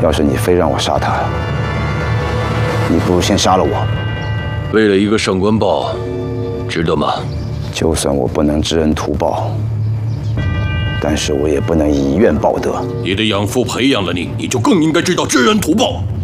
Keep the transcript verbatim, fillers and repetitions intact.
要是你非让我杀他，你不如先杀了我。 为了一个上官豹，值得吗？ 就算我不能知恩图报，但是我也不能以怨报德。 你的养父培养了你，你就更应该知道知恩图报。